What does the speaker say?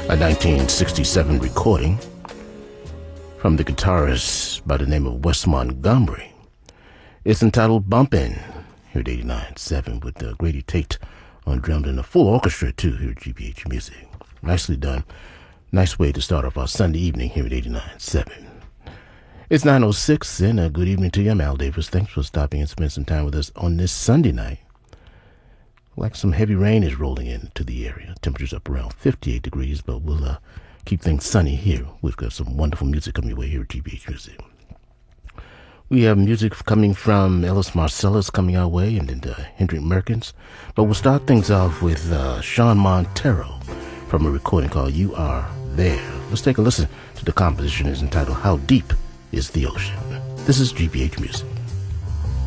a 1967 recording from the guitarist by the name of Wes Montgomery. It's entitled Bumpin', here at 89.7 with Grady Tate on drums and a full orchestra too here at GBH Music. Nicely done. Nice way to start off our Sunday evening here at 89.7. It's 9:06 and a good evening to you. I'm Al Davis. Thanks for stopping and spending some time with us on this Sunday night. Like some heavy rain is rolling into the area. Temperature's up around 58 degrees, but we'll keep things sunny here. We've got some wonderful music coming your way here at GBH Music. We have music coming from Ellis Marcellus coming our way, and then Hendrik Merkens. But we'll start things off with Sean Montero from a recording called You Are There. Let's take a listen to the composition. It's entitled How Deep is the Ocean. This is GBH Music.